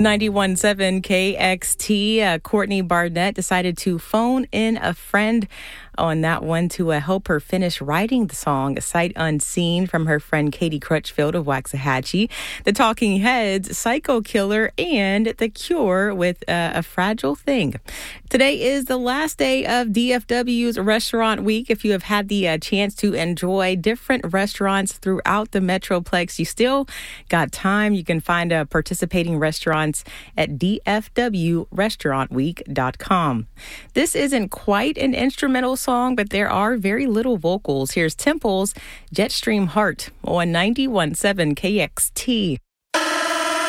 91.7 KXT. Courtney Barnett decided to phone in a friend on that one to help her finish writing the song Sight Unseen from her friend Katie Crutchfield of Waxahachie, The Talking Heads, Psycho Killer, and The Cure with A Fragile Thing. Today is the last day of DFW's Restaurant Week. If you have had the chance to enjoy different restaurants throughout the Metroplex, you still got time. You can find participating restaurants at dfwrestaurantweek.com. This isn't quite an instrumental song, but there are very little vocals. Here's Temple's Jetstream Heart on 91.7 KXT.